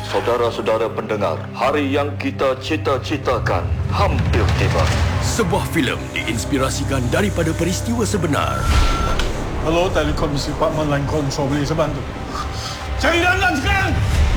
Saudara-saudara pendengar, hari yang kita cita-citakan hampir tiba. Sebuah filem diinspirasikan daripada peristiwa sebenar. Hello, Telekomisi Department Line Control, boleh saya bantu? Cari Lanlan sekarang!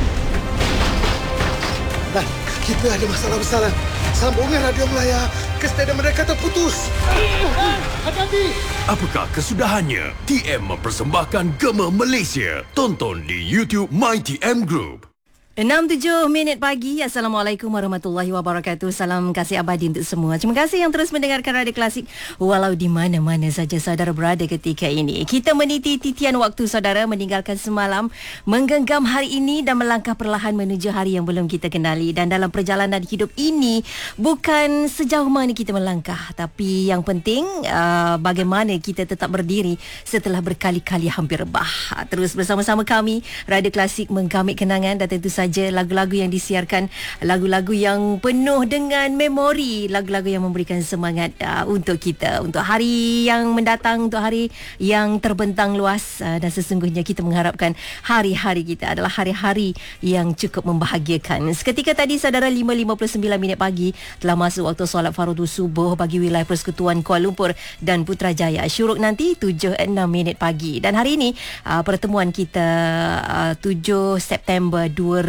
Dan kita ada masalah besar, Dan. Sambungan radio Melaya ke stadium mereka terputus. Hati-hati! Apakah kesudahannya? TM mempersembahkan Gema Malaysia. Tonton di YouTube MyTM Group. 6:07 pagi. Assalamualaikum warahmatullahi wabarakatuh. Salam kasih abadi untuk semua. Terima kasih yang terus mendengarkan Radio Klasik walau di mana-mana saja saudara berada ketika ini. Kita meniti titian waktu saudara, meninggalkan semalam, menggenggam hari ini dan melangkah perlahan menuju hari yang belum kita kenali. Dan dalam perjalanan hidup ini, bukan sejauh mana kita melangkah, tapi yang penting bagaimana kita tetap berdiri setelah berkali-kali hampir rebah. Terus bersama-sama kami, Radio Klasik menggamit kenangan dan tentu saja lagu-lagu yang disiarkan, lagu-lagu yang penuh dengan memori, lagu-lagu yang memberikan semangat untuk kita, untuk hari yang mendatang, untuk hari yang terbentang luas, dan sesungguhnya kita mengharapkan hari-hari kita adalah hari-hari yang cukup membahagiakan. Seketika tadi saudara, 5:59 pagi telah masuk waktu solat fardu subuh bagi wilayah Persekutuan Kuala Lumpur dan Putrajaya. Syuruk nanti 7:06 pagi. Dan hari ini pertemuan kita 7 September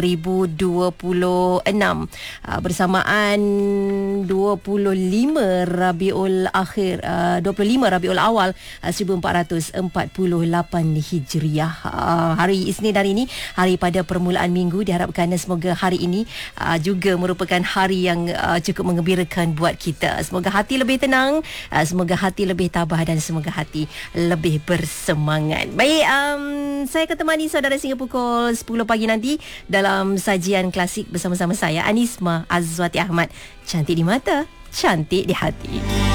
2026 bersamaan 25 Rabiul Akhir 25 Rabiul Awal 1448 Hijriah. Hari Isnin hari ini, hari pada permulaan minggu. Diharapkan semoga hari ini juga merupakan hari yang cukup menggembirakan buat kita. Semoga hati lebih tenang, semoga hati lebih tabah dan semoga hati lebih bersemangat. Baik, saya akan temani saudara sehingga pukul 10 pagi nanti dalam sajian klasik bersama-sama saya, Anisma Azwati Ahmad. Cantik di mata, cantik di hati.